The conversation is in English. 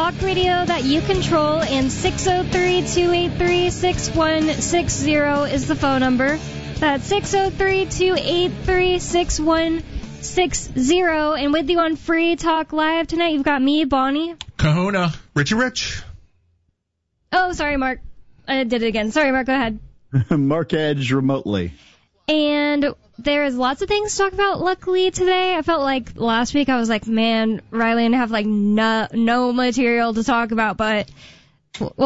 talk radio that you control, and 603-283-6160 is the phone number. That's 603-283-6160. And with you on Free Talk Live tonight, you've got me, Bonnie. Kahuna. Richie Rich. Oh, sorry, Mark. I did it again. Sorry, Mark, go ahead. Mark Edge remotely. And there's lots of things to talk about, luckily, today. I felt like last week I was like, man, Riley and I have, like, no material to talk about, but